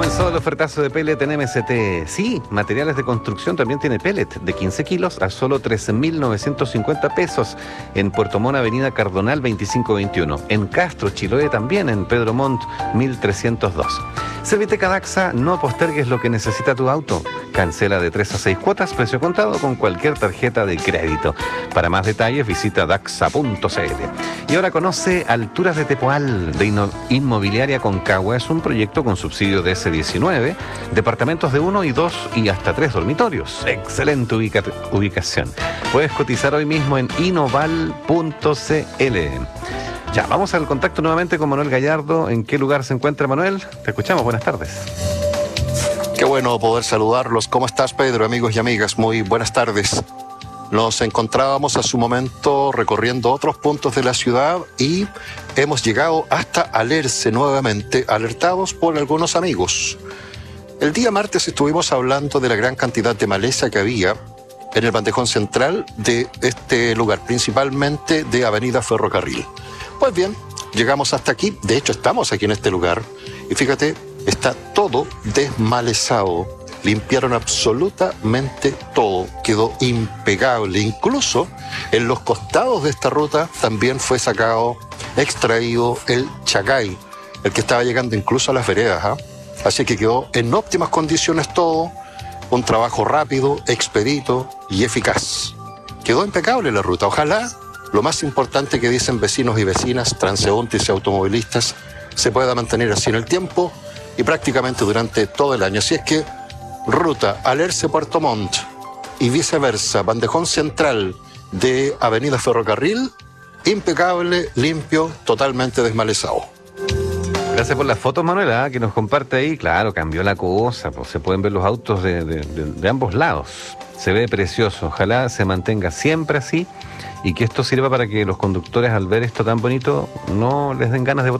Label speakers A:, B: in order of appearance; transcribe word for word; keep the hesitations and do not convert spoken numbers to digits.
A: Comenzó el ofertazo de pellet en M S T. Sí, materiales de construcción también tiene pellet de quince kilos a solo trece mil novecientos cincuenta pesos en Puerto Montt, Avenida Cardonal veinticinco veintiuno. En Castro, Chiloé también, en Pedro Montt mil trescientos dos. Serviteca Daxa, no postergues lo que necesita tu auto. Cancela de tres a seis cuotas, precio contado con cualquier tarjeta de crédito. Para más detalles visita daxa punto c l. Y ahora conoce Alturas de Tepoal, de Inno- Inmobiliaria Concagua. Es un proyecto con subsidio de ese diecinueve, departamentos de uno y dos y hasta tres dormitorios. Excelente ubica- ubicación. Puedes cotizar hoy mismo en inoval punto c l. Ya, vamos al contacto nuevamente con Manuel Gallardo. ¿En qué lugar se encuentra Manuel? Te escuchamos, buenas tardes.
B: Qué bueno poder saludarlos. ¿Cómo estás, Pedro? Amigos y amigas, muy buenas tardes. Nos encontrábamos a su momento recorriendo otros puntos de la ciudad y hemos llegado hasta Alerce nuevamente, alertados por algunos amigos. El día martes estuvimos hablando de la gran cantidad de maleza que había en el bandejón central de este lugar, principalmente de Avenida Ferrocarril. Pues bien, llegamos hasta aquí, de hecho estamos aquí en este lugar, y fíjate, está todo desmalezado. Limpiaron absolutamente todo, quedó impecable. Incluso en los costados de esta ruta también fue sacado, extraído el chacay, el que estaba llegando incluso a las veredas, ¿eh? Así que quedó en óptimas condiciones todo, un trabajo rápido, expedito y eficaz. Quedó impecable la ruta. Ojalá, lo más importante que dicen vecinos y vecinas, transeúntes y automovilistas, se pueda mantener así en el tiempo y prácticamente durante todo el año. Así es que ruta Alerce-Puerto Montt y viceversa, bandejón central de Avenida Ferrocarril, impecable, limpio, totalmente desmalezado.
A: Gracias por las fotos, Manuel, ¿ah? Que nos comparte ahí. Claro, cambió la cosa, pues se pueden ver los autos de, de, de, de ambos lados. Se ve precioso. Ojalá se mantenga siempre así y que esto sirva para que los conductores, al ver esto tan bonito, no les den ganas de